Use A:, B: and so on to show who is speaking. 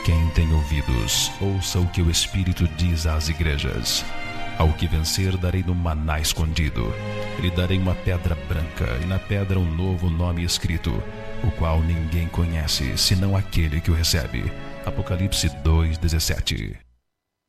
A: Quem tem ouvidos, ouça o que o Espírito diz às igrejas. Ao que vencer, darei no maná escondido. Lhe darei uma pedra branca, e na pedra um novo nome escrito, o qual ninguém conhece, senão aquele que o recebe. Apocalipse 2:17.